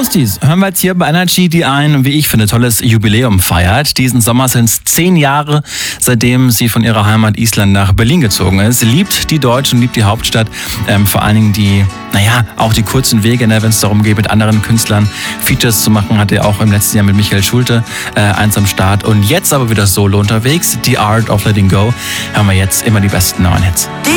Swifties hören wir jetzt hier bei Energy, die ein, wie ich finde, tolles Jubiläum feiert. Diesen Sommer sind es 10 Jahre, seitdem sie von ihrer Heimat Island nach Berlin gezogen ist. Sie liebt die Deutschen, liebt die Hauptstadt, vor allen Dingen auch die kurzen Wege, wenn es darum geht, mit anderen Künstlern Features zu machen, hat er auch im letzten Jahr mit Michael Schulte eins am Start. Und jetzt aber wieder solo unterwegs, The Art of Letting Go, hören wir jetzt immer die besten neuen Hits.